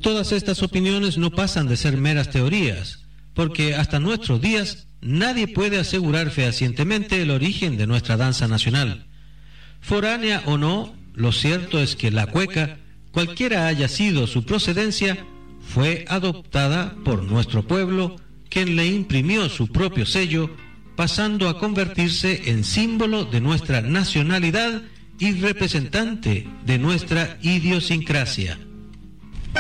Todas estas opiniones no pasan de ser meras teorías, porque hasta nuestros días nadie puede asegurar fehacientemente el origen de nuestra danza nacional. Foránea o no, lo cierto es que la cueca, cualquiera haya sido su procedencia, fue adoptada por nuestro pueblo, quien le imprimió su propio sello, pasando a convertirse en símbolo de nuestra nacionalidad y representante de nuestra idiosincrasia.